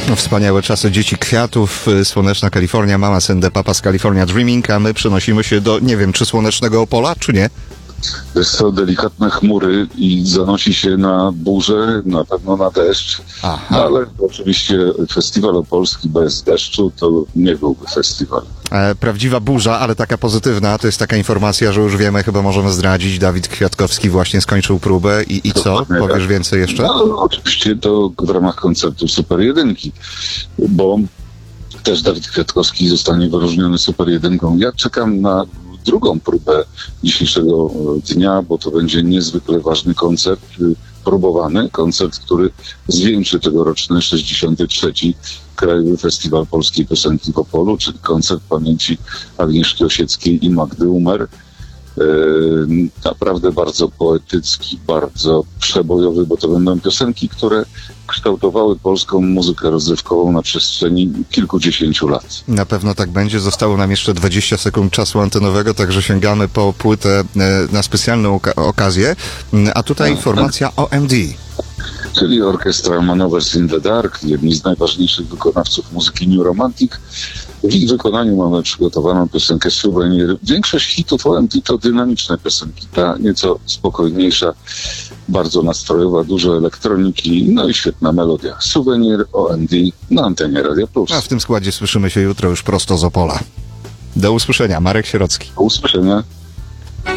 No, wspaniałe czasy dzieci kwiatów, słoneczna Kalifornia, Mama Send the Papa's California Dreaming, a my przenosimy się do, nie wiem, czy słonecznego Opola, czy nie? Jest to delikatne chmury i zanosi się na burzę, na pewno na deszcz. Aha. No, ale oczywiście festiwal opolski bez deszczu to nie byłby festiwal. Prawdziwa burza, ale taka pozytywna, to jest taka informacja, że już wiemy, chyba możemy zdradzić, Dawid Kwiatkowski właśnie skończył próbę i co? Dokładnie Powiesz tak. więcej jeszcze? No, oczywiście to w ramach koncertu Super Jedynki, bo też Dawid Kwiatkowski zostanie wyróżniony Super Jedynką. Ja czekam na drugą próbę dzisiejszego dnia, bo to będzie niezwykle ważny koncert, próbowany koncert, który zwieńczy tegoroczny 63. Krajowy Festiwal Polskiej Piosenki w Opolu, czyli koncert pamięci Agnieszki Osieckiej i Magdy Umer. Naprawdę bardzo poetycki, bardzo przebojowy, bo to będą piosenki, które kształtowały polską muzykę rozrywkową na przestrzeni kilkudziesięciu lat. Na pewno tak będzie. Zostało nam jeszcze 20 sekund czasu antenowego, także sięgamy po płytę na specjalną okazję. A tutaj informacja OMD. Czyli orkiestra Manovers in the Dark, jedni z najważniejszych wykonawców muzyki New Romantic. W ich wykonaniu mamy przygotowaną piosenkę Souvenir. Większość hitów OMD to dynamiczne piosenki, ta nieco spokojniejsza, bardzo nastrojowa, dużo elektroniki, no i świetna melodia. Souvenir OMD na antenie Radia Plus. A w tym składzie słyszymy się jutro już prosto z Opola. Do usłyszenia. Marek Sierocki. Do usłyszenia.